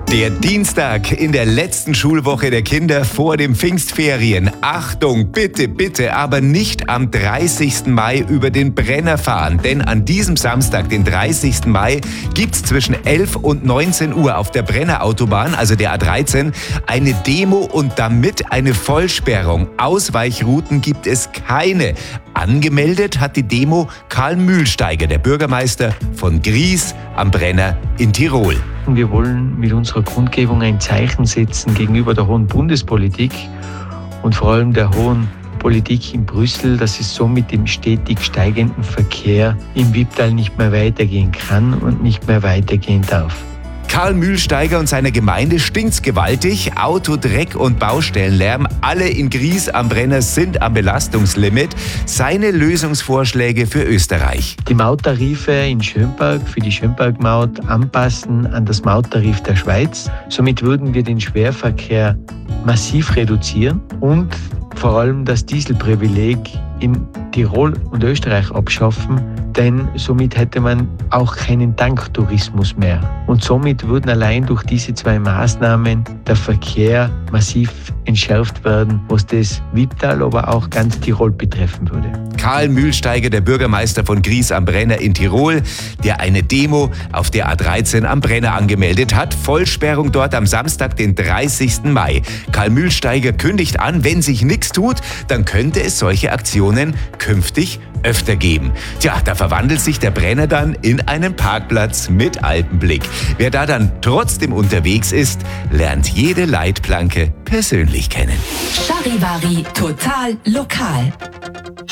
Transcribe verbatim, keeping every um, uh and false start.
Der Dienstag in der letzten Schulwoche der Kinder vor den Pfingstferien. Achtung, bitte, bitte, aber nicht am dreißigsten Mai über den Brenner fahren. Denn an diesem Samstag, den dreißigsten Mai, gibt's zwischen elf und neunzehn Uhr auf der Brenner Autobahn, also der A dreizehn, eine Demo und damit eine Vollsperrung. Ausweichrouten gibt es keine. Angemeldet hat die Demo Karl Mühlsteiger, der Bürgermeister von Gries am Brenner in Tirol. Wir wollen mit unserer Kundgebung ein Zeichen setzen gegenüber der hohen Bundespolitik und vor allem der hohen Politik in Brüssel, dass es so mit dem stetig steigenden Verkehr im Wipptal nicht mehr weitergehen kann und nicht mehr weitergehen darf. Karl Mühlsteiger und seine Gemeinde stinkt's gewaltig. Auto, Dreck und Baustellenlärm. Alle in Gries am Brenner sind am Belastungslimit. Seine Lösungsvorschläge für Österreich: Die Mauttarife in Schönberg für die Schönberg-Maut anpassen an das Mauttarif der Schweiz. Somit würden wir den Schwerverkehr massiv reduzieren und vor allem das Dieselprivileg in Tirol und Österreich abschaffen, denn somit hätte man auch keinen Tanktourismus mehr. Und somit würden allein durch diese zwei Maßnahmen der Verkehr massiv entschärft werden, was das Wipptal, aber auch ganz Tirol betreffen würde. Karl Mühlsteiger, der Bürgermeister von Gries am Brenner in Tirol, der eine Demo auf der A dreizehn am Brenner angemeldet hat. Vollsperrung dort am Samstag, den dreißigsten Mai. Karl Mühlsteiger kündigt an, wenn sich nichts tut, dann könnte es solche Aktionen künftig öfter geben. Tja, da verwandelt sich der Brenner dann in einen Parkplatz mit Alpenblick. Wer da dann trotzdem unterwegs ist, lernt jede Leitplanke persönlich kennen. Charivari total lokal.